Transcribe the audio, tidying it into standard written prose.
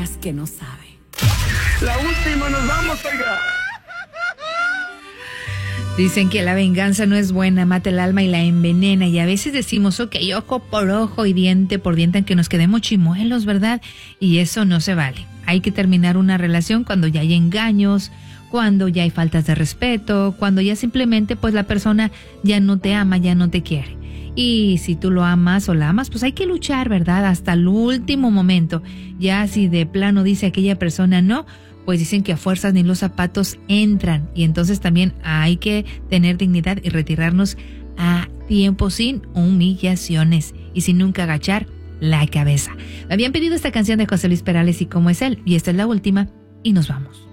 hagas que no sabe. La última, nos vamos, oiga. Dicen que la venganza no es buena, mata el alma y la envenena. Y a veces decimos, ok, ojo por ojo y diente por diente, aunque nos quedemos chimuelos, ¿verdad? Y eso no se vale. Hay que terminar una relación cuando ya hay engaños, cuando ya hay faltas de respeto, cuando ya simplemente pues la persona ya no te ama, ya no te quiere. Y si tú lo amas o la amas, pues hay que luchar, ¿verdad? Hasta el último momento. Ya si de plano dice aquella persona no, pues dicen que a fuerzas ni los zapatos entran. Y entonces también hay que tener dignidad y retirarnos a tiempo sin humillaciones y sin nunca agachar la cabeza. Me habían pedido esta canción de José Luis Perales y cómo es él. Y esta es la última y nos vamos.